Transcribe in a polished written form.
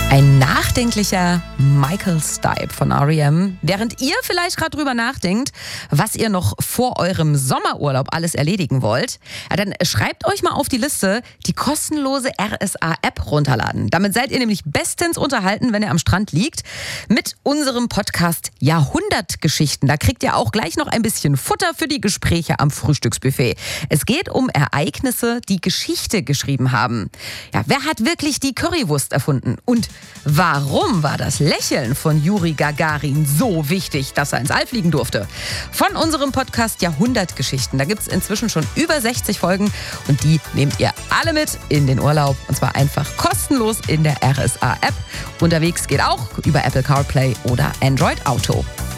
Ein nachdenklicher Michael Stipe von R.E.M. Während ihr vielleicht gerade drüber nachdenkt, was ihr noch vor eurem Sommerurlaub alles erledigen wollt, dann schreibt euch mal auf die Liste die kostenlose RSA-App runterladen. Damit seid ihr nämlich bestens unterhalten, wenn ihr am Strand liegt, mit unserem Podcast Jahrhundertgeschichten. Da kriegt ihr auch gleich noch ein bisschen Futter für die Gespräche am Frühstücksbuffet. Es geht um Ereignisse, die Geschichte geschrieben haben. Ja, wer hat wirklich die Currywurst erfunden? Und warum war das Lächeln von Juri Gagarin so wichtig, dass er ins All fliegen durfte? Von unserem Podcast Jahrhundertgeschichten. Da gibt es inzwischen schon über 60 Folgen und die nehmt ihr alle mit in den Urlaub. Und zwar einfach kostenlos in der RSA-App. Unterwegs geht auch über Apple CarPlay oder Android Auto.